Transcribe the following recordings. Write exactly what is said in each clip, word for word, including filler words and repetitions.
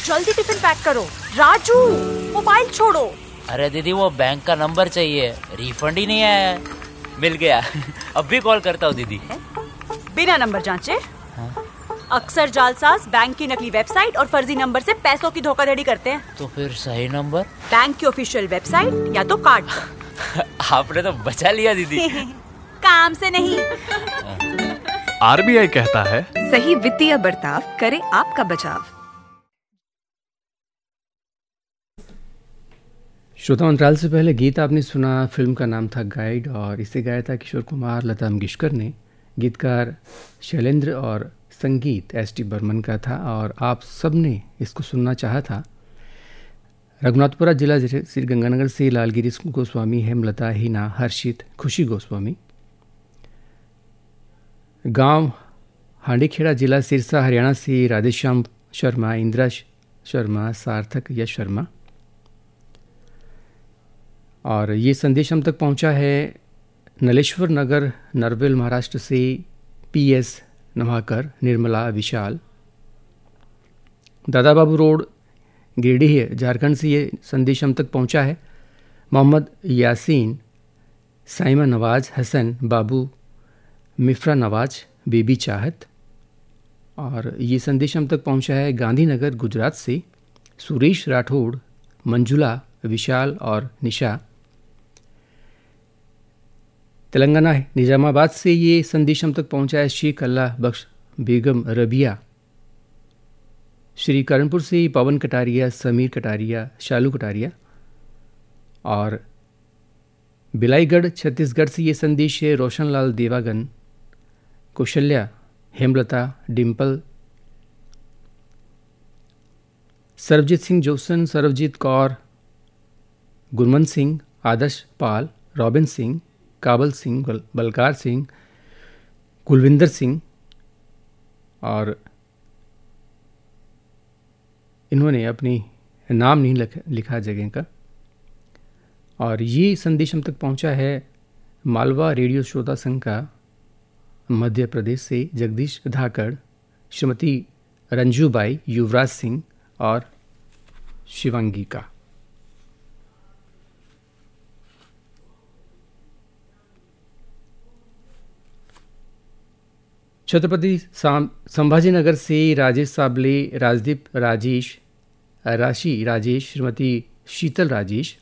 जल्दी tiffin pack करो। Raju, mobile छोड़ो। अरे दीदी, वो बैंक का नंबर चाहिए, रिफंड ही नहीं आया है। मिल गया। अब भी कॉल करता हूँ दीदी। बिना नंबर जांचे? हाँ? अक्सर जालसाज बैंक की नकली वेबसाइट और फर्जी नंबर से पैसों की धोखाधड़ी करते हैं। तो फिर सही नंबर? बैंक की ऑफिशियल वेबसाइट या तो कार्ड पर। आपने तो बचा लिया दीदी। काम से नहीं। आरबीआई कहता है, सही वित्तीय बर्ताव करे आपका बचाव। श्रोता, अंतराल से पहले गीत आपने सुना। फिल्म का नाम था गाइड और इसे गाया था किशोर कुमार, लता मंगेशकर ने। गीतकार शैलेंद्र और संगीत एस टी बर्मन का था और आप सब ने इसको सुनना चाहा था। रघुनाथपुरा जिला श्री गंगानगर से लालगिरी गोस्वामी, हेमलता, हिना, हर्षित, खुशी गोस्वामी। गांव हांडीखेड़ा, जिला सिरसा, हरियाणा से राधेश्याम शर्मा, इंदिरा शर्मा, सार्थक, यश शर्मा। और ये संदेश हम तक पहुंचा है नलेश्वर नगर, नरवेल, महाराष्ट्र से पी एस नवाकर, निर्मला, विशाल। दादा बाबू रोड, गिरिडीह, झारखंड से ये संदेश हम तक पहुंचा है मोहम्मद यासीन, साइमा नवाज, हसन, बाबू, मिफ्रा नवाज, बेबी चाहत। और ये संदेश हम तक पहुंचा है गांधीनगर, गुजरात से सुरेश राठौड़, मंजुला, विशाल और निशा। तेलंगाना निजामाबाद से ये संदेश हम तक पहुंचा है शेख अल्लाह बख्श, बेगम रबिया। श्री करणपुर से पवन कटारिया, समीर कटारिया, शालू कटारिया। और बिलाईगढ़ छत्तीसगढ़ से ये संदेश है रोशनलाल देवागन, कौशल्या, हेमलता, डिम्पल, सरबजीत सिंह जोसन, सरबजीत कौर, गुरमन सिंह, आदर्श पाल, रॉबिन सिंह, काबल सिंह, बलकार सिंह, कुलविंदर सिंह। और इन्होंने अपनी नाम नहीं लिखा जगह का। और ये संदेश हम तक पहुंचा है मालवा रेडियो श्रोता संघ का, मध्य प्रदेश से जगदीश धाकड़, श्रीमती रंजूबाई, युवराज सिंह और शिवांगी का। छत्रपति संभाजीनगर से राजेश साबले, राजदीप राजेश, राशि राजेश, श्रीमती शीतल राजेश।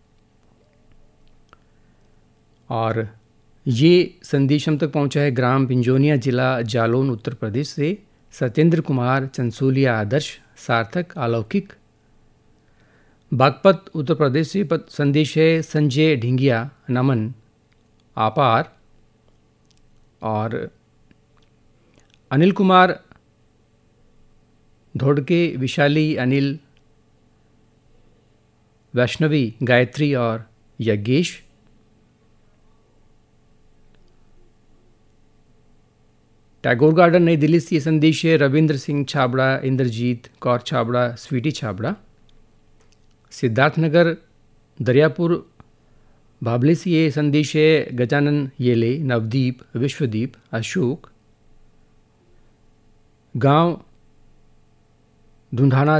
और ये संदेश हम तक पहुंचा है ग्राम पिंजोनिया, जिला जालौन, उत्तर प्रदेश से सत्येंद्र कुमार, चंसोलिया, आदर्श, सार्थक, अलौकिक। बागपत उत्तर प्रदेश से संदेश है संजय ढिंगिया, नमन, आपार। और अनिल कुमार धोड़के, विशाली, अनिल, वैष्णवी, गायत्री और यज्ञेश। टैगोर गार्डन नई दिल्ली से संदेश है रविंद्र सिंह छाबड़ा, इंद्रजीत कौर छाबड़ा, स्वीटी छाबड़ा। सिद्धार्थनगर दरियापुर बाबले से ये संदेश है गजानन येले, नवदीप, विश्वदीप, अशोक। गांव ढूंढाना,